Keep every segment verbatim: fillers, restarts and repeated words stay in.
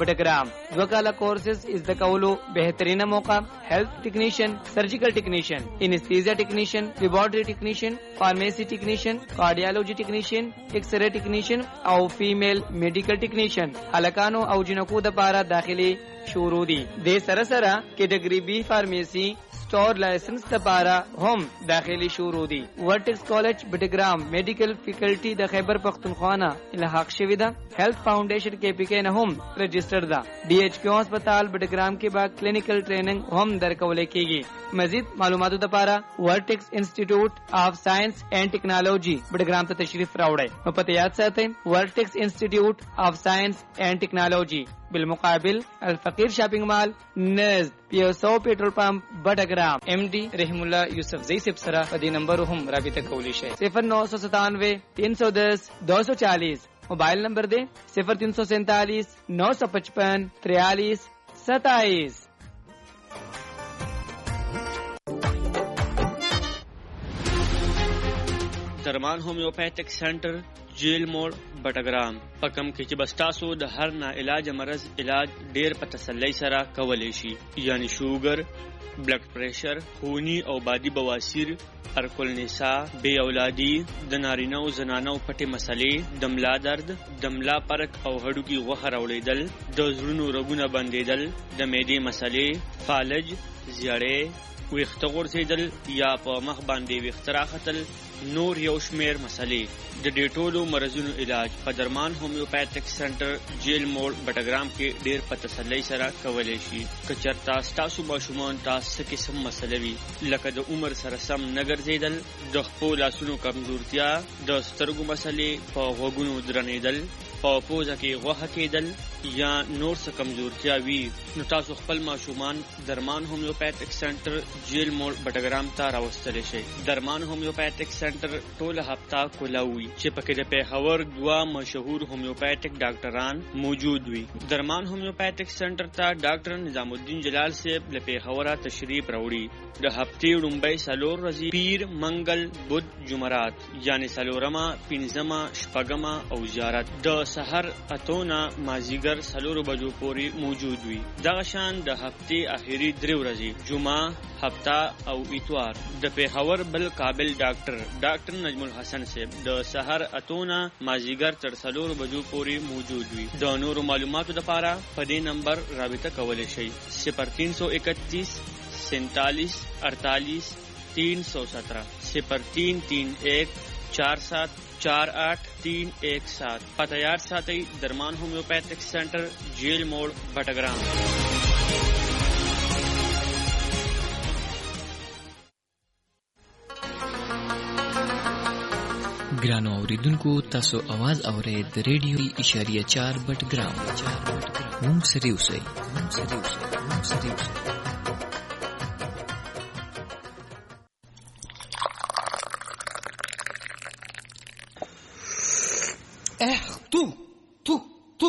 بټګرام. دوه کاله کورسز از د کولو بهترینه موقع. هیلث ټیکنیشن، سرجیکل ټیکنیشن، انستیزیا ټیکنیشن، لیبارټری ټیکنیشن، فارمیسی ټیکنیشن، کارډیالوجي ټیکنیشن، ایکس ری ټیکنیشن او فیمیل میډیکل ټیکنیشن. هلکانو او جنکو د پاره داخلي شروع دي. د سره سره کټګری بی فارمیسی store licence दपारा हम दाखिली शुरू दी. Vertex college Battagram medical faculty the Khyber पख्तूनख्वाना इलाहाक शविदा हेल्थ फाउंडेशन के पीके न हम रजिस्टर्ड दा. डीएचक्यू अस्पताल बटग्राम के बाद क्लिनिकल ट्रेनिंग हम दरकवले कीगी. मजीद मालूमात दपारा vertex institute of science and technology Battagram से तशरीफ रावड़े. पता याद साथ vertex institute of science and technology بالمقابل الفقیر شاپنگ مال نزد پیوسو پیټرول پمپ بټګرام. ام डी رحم الله یوسف زئی صاحب سره په دې نمبر هم رابطه کولی شئ. صفر نو سو ستانوے تین سو دس دو سو چالیس. موبائل نمبر دے صفر تین سو سینتالیس نو سو پچپن تریالیس ستائیس. درمان होम्योपैथिक सेंटर जेल मोड़ बटग्राम पकम کې چې بس تاسو د هر نه علاج مرض علاج ډیر په تسلی سره کولای شي. یعنی شوګر، بلډ پریشر، خونی او بادي بواسیر، ارکل نساء، بے اولادی، د نارینه او زنانو پټې مسلې، دملا درد، دملا پرک او هډو کې غوښه راوړېدل، د زړونو رګونه بندېدل، د معدې مسلې، فالج، زیړې، ویښته غورځېدل یا په مخ باندې ویښته راختل، نور یو شمیر مسلې. د دې ټولو مرزونو علاج په درمان هومیوپیتھک سنټر جیل موړ بټګرام کې ډیر په تسلی سره کولای شي. که چېرته ستاسو ماشومان تاسو قسم مسله وي لکه د عمر سره سم نه ګرځېدل، د خپل لاسونو کمزورتیا، د سترګو مسلې، په غوږونو درنېدل، په پوزه کې غوښه کېدل یا نور څه کمزورتیا وي، نو تاسو خپل ماشومان درمان هومیوپیتھک سنټر جیل موړ بټګرام ته راوستلی شئ. درمان هومیوپیتھک سنټر ټوله هفته کلاو وي چې پکې د پیښور دوه مشهور هومیوپیتھک ډاکټران موجود وي. درمان هومیوپیتھک سنټر ته ډاکټر نظام الدین جلال صاحب له پیښوره تشریف راوړي. د هفتې لومړۍ څلور ورځې پیر، منګل، بد، جمعرات یعنی څلورمه، پنځمه، شپږمه او زیارت د سحر اتونه مازیګر څلورو بجو پورې موجود وي. دغه شان د هفتې اخري درې ورځې جمعه، هفته او اتوار د پیښور بل قابل ډاکټر ډاکټر نجم الحسن صاحب د سحر اتونه مازیګر تر څلورو بجو پورې موجود وي. د نورو معلوماتو لپاره په دې نمبر رابطه کولی شئ. صفر تین سو اکتیس سینتالیس اڑتالیس تین سو سترہ صفر تین تین ایک چار سات چار آٹھ تین ایک سات. پتہ یاد ساتھی درمان ہومیوپیتھک سینٹر جیل موڑ بٹگرام. ګرانو اوریدونکو، تاسو आवाज اورئ د ریډیو اشاریه چار بټګرام. مونږ سره اوسئ مونږ سره اوسئ مونږ سره اوسئ. اخ تو تو تو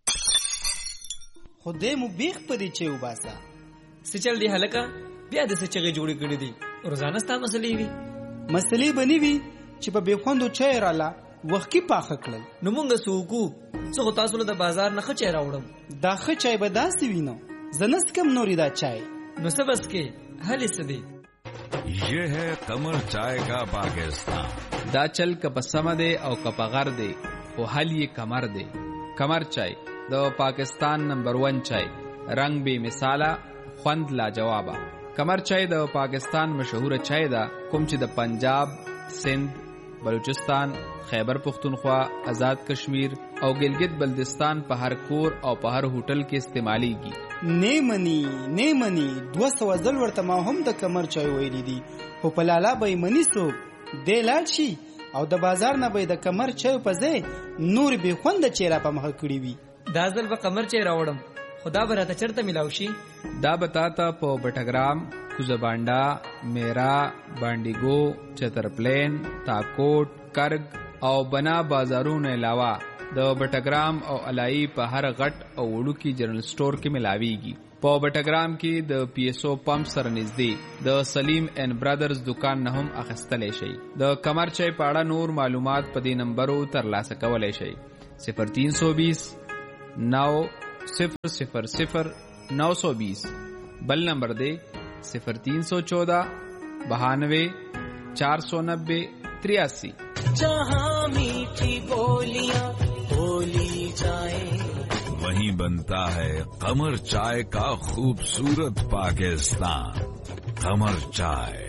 خدای مو بیخ پدې چې وباسا. څه چل دی هلکه؟ بیا د څه چغې جوړې کړې دي؟ روزانه ستا مسلې وي؟ مسلې بنې وي چې په بېخوندو چای راله وخت کې پاخه کړل. نو مونږ څه وکړو؟ څه خو تاسو له د بازار نه ښه چای راوړم. دا ښه چای به داسې وي نو زه نه څکم نورې دا چای. نو څه بس کې حل یې څه دی؟ یہ ہے قمر چائے کا پاکستان. دا چل که په سمه دی او که په غر دی خو حل یې کمر دی. کمر چای د پاکستان نمبر ون چای، رنگ بے مثاله، خوند لاجوابه. کمر چای د پاکستان مشهوره چای ده کوم چې د پنجاب، سندھ، بلوچستان، خیبر پختونخوا، آزاد کشمیر او گلگت بلتستان په هر کور او په هر هوټل کې استعمالیږي. نه مني نه مني دوه سوه ځل ورته ما هم د کمر چای ویلی دي، خو په لالا به یې مني څوک دی لاړ شي او د بازار نه به یې د کمر چای په ځای نور بې خونده چای را په مخه کړي وي. دا ځل به قمر چای راوړم، خو دا به راته چېرته میلاو شي؟ دا به تا ته په بټګرام، کوزبانډا، میرا، بانډیګو، چترپلین، تاکوټ، کرګ او بنا بازارونو علاوه د بټګرام او علایي په هر غټ او وړوکي جنرل سٹور کې ملاویږي. په بټګرام کې د پی ایس او پمپ سره نږدې د سلیم اینڈ برادرز دکان نه هم اخیستلی شئ. د کمر چای په اړه نور معلومات په دې نمبرو ترلاسه کولی شئ. صفر تین سو بیس نو सिफर सिफर सिफर नौ सौ बीस। बल नंबर दे सिफर तीन सौ चौदह बहानवे चार सौ नब्बे तिरासी। जहाँ मीठी बोलियां बोली जाए वहीं बनता है कमर चाय का खूबसूरत पाकिस्तान। कमर चाय।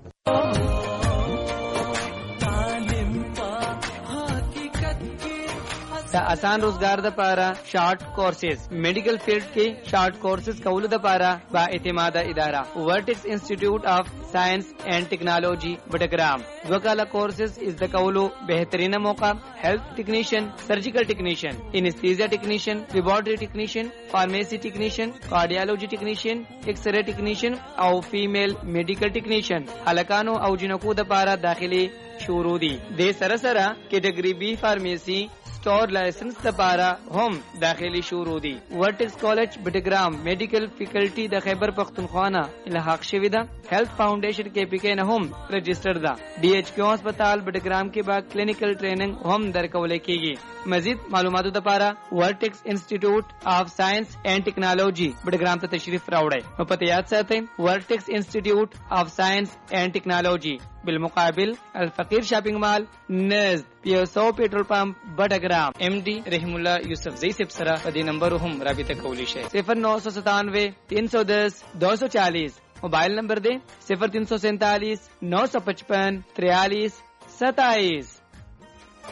د आसान रोजगार د پاره شارټ کورسز میډیکل فیلډ کې شارټ کورسز کول د پاره با اعتماده اداره ورټکس انسټیټیوټ اف ساينس اینڈ ټیکنالوژي بټګرام وکاله کورسز از د کولو بهترینه موقع هیلث ټیکنیشن سرجیکل ټیکنیشن انستیزیا ټیکنیشن لیبارټری ټیکنیشن فارمیسی ټیکنیشن کارډیالوجي ټیکنیشن ایکس ری ټیکنیشن او فیمیل میډیکل ټیکنیشن هلکانو او جنکو د پاره داخلي شروع دي د سره سره کیټګری بی فارمیسی स्टोर लाइसेंस د پاره هم داخلي شروع دي ورټکس کالج بټګرام میډیکل فیکلټي د خیبر پختونخوا نه الحاق شوی ده هیلث فاونډیشن کې پی کې نه هم رجسٹر ده ډي ایچ کیو هسپتال بټګرام کې با کلینیکل ټریننګ هم درکول کېږي مزید معلوماتو د پاره ورټکس انسټیټیوټ اف ساينس اینڈ ټیکنالوژي بټګرام ته تشریف راوړئ نو پته یاد ساتئ ورټکس انسټیټیوټ اف ساينس اینڈ ټیکنالوژي بالمقابل الفقیر شاپنگ مال نزد پیوسو پیټرول پمپ بټګرام ایم ڈی رحم الله یوسف زئی صاحب سره په دې نمبر هم رابطه کولی شئ صفر نو سو ستانوے تین سو دس دو سو چالیس موبائل نمبر دے صفر تین سو سینتالیس نو سو پچپن تریالیس ستائیس